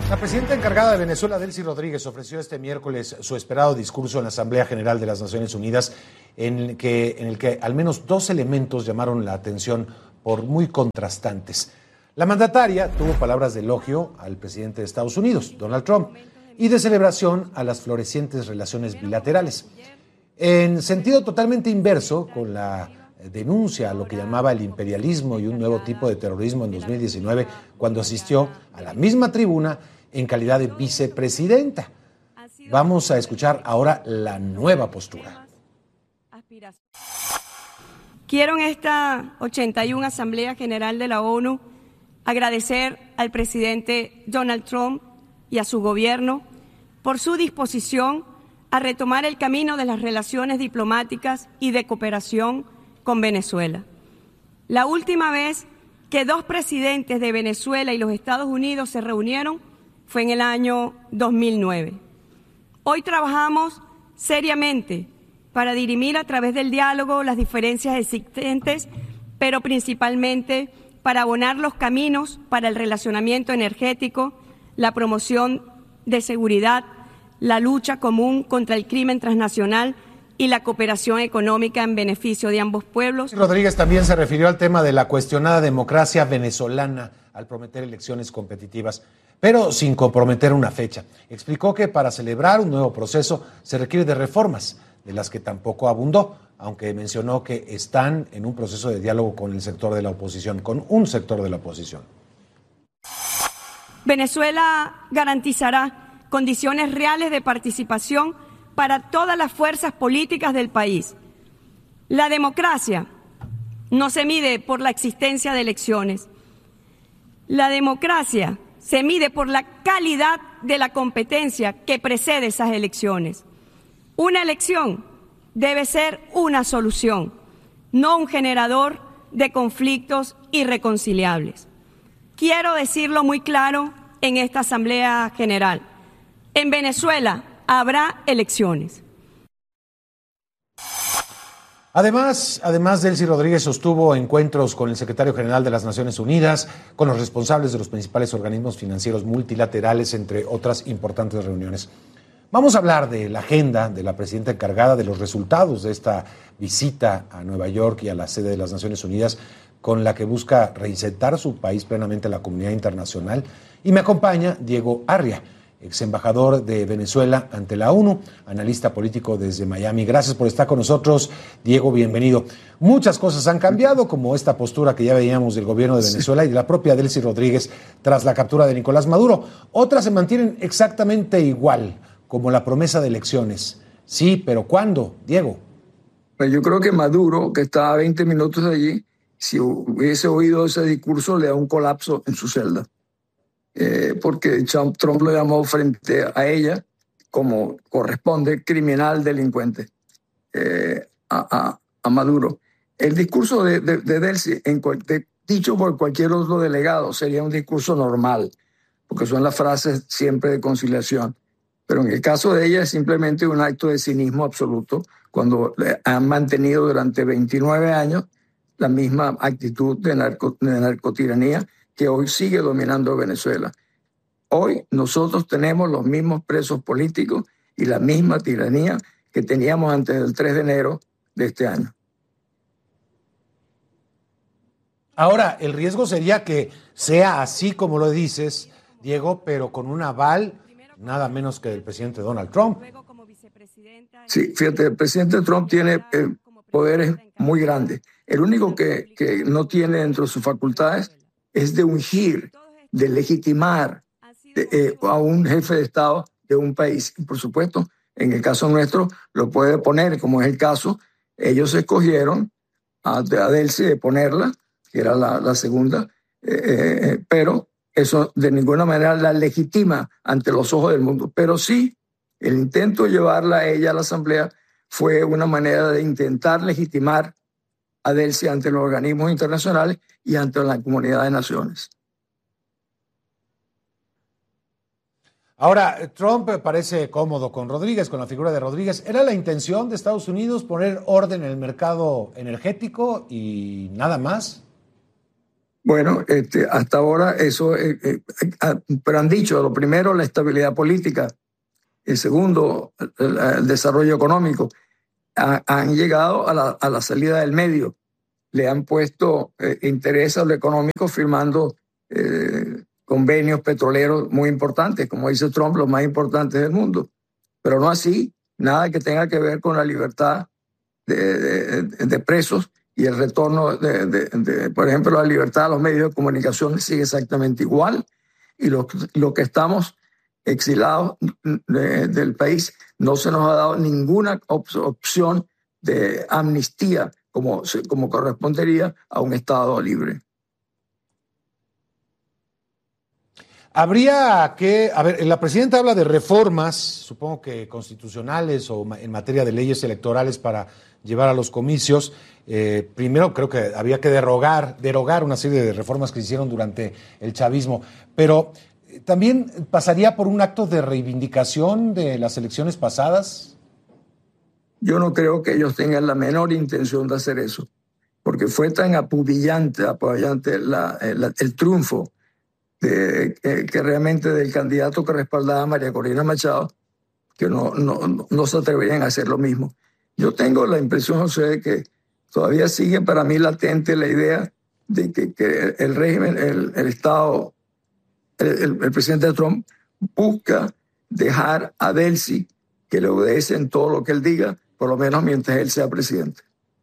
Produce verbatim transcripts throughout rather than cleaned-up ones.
La presidenta encargada de Venezuela, Delcy Rodríguez, ofreció este miércoles su esperado discurso en la Asamblea General de las Naciones Unidas, en el que, en el que al menos dos elementos llamaron la atención por muy contrastantes. La mandataria tuvo palabras de elogio al presidente de Estados Unidos, Donald Trump, y de celebración a las florecientes relaciones bilaterales. En sentido totalmente inverso, con la denuncia a lo que llamaba el imperialismo y un nuevo tipo de terrorismo en dos mil diecinueve, cuando asistió a la misma tribuna en calidad de vicepresidenta. Vamos a escuchar ahora la nueva postura. Quiero en esta ochenta y una Asamblea General de la ONU agradecer al presidente Donald Trump y a su gobierno por su disposición a retomar el camino de las relaciones diplomáticas y de cooperación con Venezuela. La última vez que dos presidentes de Venezuela y los Estados Unidos se reunieron fue en el año dos mil nueve. Hoy trabajamos seriamente para dirimir a través del diálogo las diferencias existentes, pero principalmente para abonar los caminos para el relacionamiento energético, la promoción de seguridad, la lucha común contra el crimen transnacional y la cooperación económica en beneficio de ambos pueblos. Rodríguez también se refirió al tema de la cuestionada democracia venezolana al prometer elecciones competitivas, pero sin comprometer una fecha. Explicó que para celebrar un nuevo proceso se requiere de reformas, de las que tampoco abundó, aunque mencionó que están en un proceso de diálogo con el sector de la oposición, con un sector de la oposición. Venezuela garantizará condiciones reales de participación para todas las fuerzas políticas del país. La democracia no se mide por la existencia de elecciones. La democracia se mide por la calidad de la competencia que precede esas elecciones. Una elección debe ser una solución, no un generador de conflictos irreconciliables. Quiero decirlo muy claro en esta Asamblea General. En Venezuela habrá elecciones. Además, además, Delcy Rodríguez sostuvo encuentros con el secretario general de las Naciones Unidas, con los responsables de los principales organismos financieros multilaterales, entre otras importantes reuniones. Vamos a hablar de la agenda de la presidenta encargada, de los resultados de esta visita a Nueva York y a la sede de las Naciones Unidas, con la que busca reinsertar su país plenamente a la comunidad internacional. Y me acompaña Diego Arria, ex embajador de Venezuela ante la ONU, analista político desde Miami. Gracias por estar con nosotros, Diego, bienvenido. Muchas cosas han cambiado, como esta postura que ya veíamos del gobierno de Venezuela y de la propia Delcy Rodríguez tras la captura de Nicolás Maduro. Otras se mantienen exactamente igual, como la promesa de elecciones. Sí, pero ¿cuándo, Diego? Pues yo creo que Maduro, que está a veinte minutos de allí, si hubiese oído ese discurso, le da un colapso en su celda. Eh, porque Trump, Trump lo llamó frente a ella, como corresponde, criminal delincuente, eh, a, a, a Maduro. El discurso de, de, de Delcy, en cual, de, dicho por cualquier otro delegado, sería un discurso normal, porque son las frases siempre de conciliación. Pero en el caso de ella es simplemente un acto de cinismo absoluto, cuando han mantenido durante veintinueve años la misma actitud de, narco, de narcotiranía que hoy sigue dominando Venezuela. Hoy nosotros tenemos los mismos presos políticos y la misma tiranía que teníamos antes del tres de enero de este año. Ahora, el riesgo sería que sea así como lo dices, Diego, pero con un aval nada menos que del presidente Donald Trump. Sí, fíjate, el presidente Trump tiene eh, poderes muy grandes. El único que, que no tiene dentro de sus facultades es de ungir, de legitimar de, eh, a un jefe de Estado de un país. Y por supuesto, en el caso nuestro, lo puede poner, como es el caso. Ellos escogieron a, a Delcy de ponerla, que era la, la segunda, eh, eh, pero eso de ninguna manera la legitima ante los ojos del mundo. Pero sí, el intento de llevarla a ella a la Asamblea fue una manera de intentar legitimar a Delcy ante los organismos internacionales y ante la comunidad de naciones. Ahora, Trump parece cómodo con Rodríguez, con la figura de Rodríguez. ¿Era la intención de Estados Unidos poner orden en el mercado energético y nada más? Bueno, este, hasta ahora eso, eh, eh, pero han dicho, lo primero, la estabilidad política, el segundo, el, el desarrollo económico. Ha, han llegado a la, a la salida del medio, le han puesto eh, interés a lo económico firmando eh, convenios petroleros muy importantes, como dice Trump, los más importantes del mundo, pero no así, nada que tenga que ver con la libertad de, de, de presos y el retorno, de, de, de, por ejemplo, la libertad de los medios de comunicación sigue exactamente igual, y lo, lo que estamos exilados de, del país no se nos ha dado ninguna op opción de amnistía como, como correspondería a un Estado libre. Habría que, a ver, la presidenta habla de reformas, supongo que constitucionales o en materia de leyes electorales para llevar a los comicios. Eh, primero creo que había que derogar, derogar una serie de reformas que se hicieron durante el chavismo, pero ¿también pasaría por un acto de reivindicación de las elecciones pasadas? Yo no creo que ellos tengan la menor intención de hacer eso, porque fue tan apabullante, apabullante la, el, el triunfo de, que, que realmente del candidato que respaldaba a María Corina Machado, que no, no, no se atreverían a hacer lo mismo. Yo tengo la impresión, José, de que todavía sigue para mí latente la idea de que, que el régimen, el, el Estado, el, el presidente Trump busca dejar a Delcy que le obedece en todo lo que él diga, por lo menos mientras él sea presidente.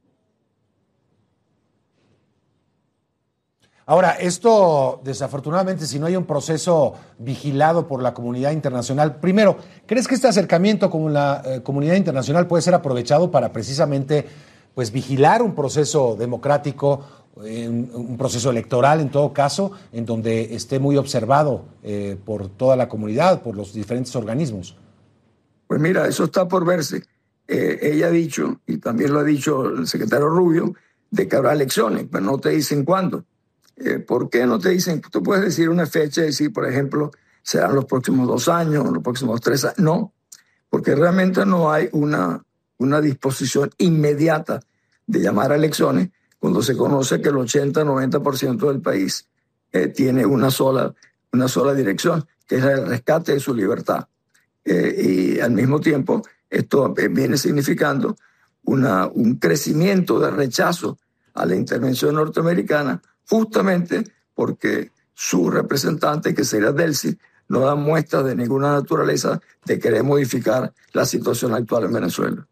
Ahora, esto, desafortunadamente, si no hay un proceso vigilado por la comunidad internacional, primero, ¿crees que este acercamiento con la eh, comunidad internacional puede ser aprovechado para precisamente pues, vigilar un proceso democrático, eh, un, un proceso electoral en todo caso, en donde esté muy observado eh, por toda la comunidad, por los diferentes organismos? Pues mira, eso está por verse. Eh, ella ha dicho, y también lo ha dicho el secretario Rubio, de que habrá elecciones, pero no te dicen cuándo. Eh, ¿Por qué no te dicen? Tú puedes decir una fecha y decir, por ejemplo, serán los próximos dos años, los próximos tres años. No, porque realmente no hay una, una disposición inmediata de llamar a elecciones cuando se conoce que el ochenta a noventa por ciento del país eh, tiene una sola, una sola dirección, que es el rescate de su libertad. Eh, y al mismo tiempo, esto viene significando una, un crecimiento de rechazo a la intervención norteamericana, justamente porque su representante, que sería Delcy, no da muestras de ninguna naturaleza de querer modificar la situación actual en Venezuela.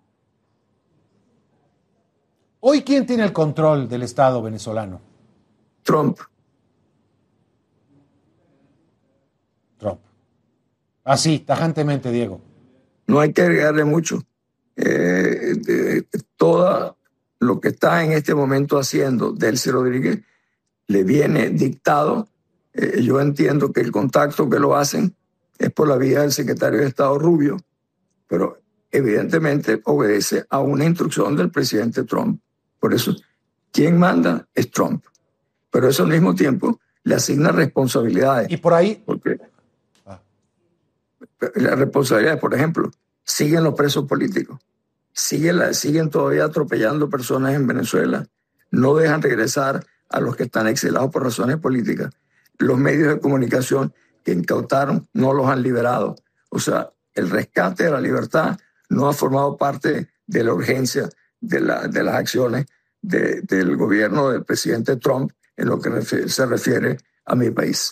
¿Hoy quién tiene el control del Estado venezolano? Trump. Trump. Así, tajantemente, Diego. No hay que agregarle mucho. Eh, de, de, todo lo que está en este momento haciendo Delcy Rodríguez le viene dictado. Eh, yo entiendo que el contacto que lo hacen es por la vía del secretario de Estado Rubio, pero evidentemente obedece a una instrucción del presidente Trump. Por eso, quien manda es Trump. Pero eso al mismo tiempo le asigna responsabilidades. Y por ahí... Porque ah. las responsabilidades, por ejemplo, siguen los presos políticos, siguen, la, siguen todavía atropellando personas en Venezuela, no dejan regresar a los que están exilados por razones políticas. Los medios de comunicación que incautaron no los han liberado. O sea, el rescate de la libertad no ha formado parte de la urgencia de, la, de las acciones de, del gobierno del presidente Trump en lo que refiere, se refiere a mi país.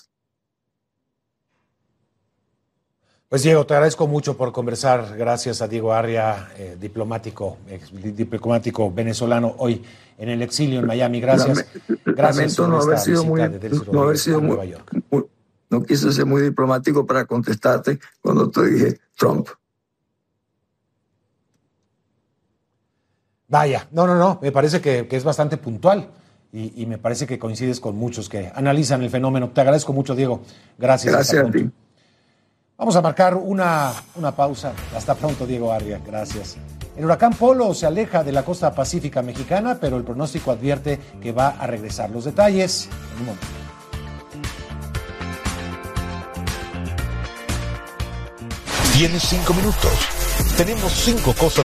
Pues Diego, te agradezco mucho por conversar. Gracias a Diego Arria, eh, diplomático, ex, diplomático venezolano, hoy en el exilio en Miami. Gracias. Gracias Lamento no haber sido muy, no haber sido muy, muy, no quise ser muy diplomático para contestarte cuando te dije Trump. Vaya, no, no, no, me parece que, que es bastante puntual y, y me parece que coincides con muchos que analizan el fenómeno. Te agradezco mucho, Diego. Gracias. Gracias a ti. Vamos a marcar una, una pausa. Hasta pronto, Diego Arria. Gracias. El huracán Polo se aleja de la costa pacífica mexicana, pero el pronóstico advierte que va a regresar. Los detalles en un momento. Tienes cinco minutos. Tenemos cinco cosas